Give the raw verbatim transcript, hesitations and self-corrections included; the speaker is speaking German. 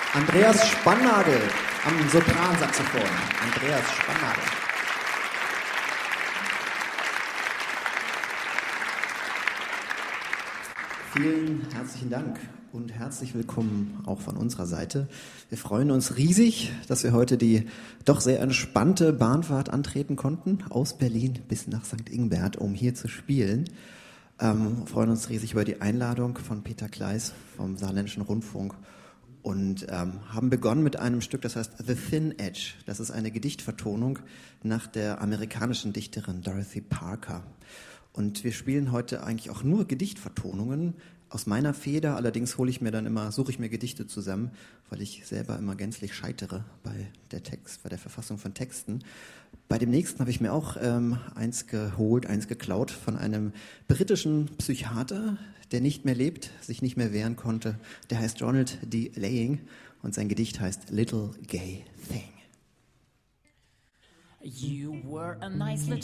Andreas Spannagel am Sopransaxophon. Andreas Spannagel. Vielen herzlichen Dank und herzlich willkommen auch von unserer Seite. Wir freuen uns riesig, dass wir heute die doch sehr entspannte Bahnfahrt antreten konnten, aus Berlin bis nach Sankt Ingbert, um hier zu spielen. Ähm, wir freuen uns riesig über die Einladung von Peter Kleiss vom Saarländischen Rundfunk und ähm, haben begonnen mit einem Stück, das heißt The Thin Edge. Das ist eine Gedichtvertonung nach der amerikanischen Dichterin Dorothy Parker. Und wir spielen heute eigentlich auch nur Gedichtvertonungen aus meiner Feder. Allerdings hole ich mir dann immer, suche ich mir Gedichte zusammen, weil ich selber immer gänzlich scheitere bei der Text, bei der Verfassung von Texten. Bei dem nächsten habe ich mir auch ähm, eins geholt, eins geklaut von einem britischen Psychiater, der nicht mehr lebt, sich nicht mehr wehren konnte. Der heißt Ronald D. Laying und sein Gedicht heißt Little Gay Thing. You were a nice little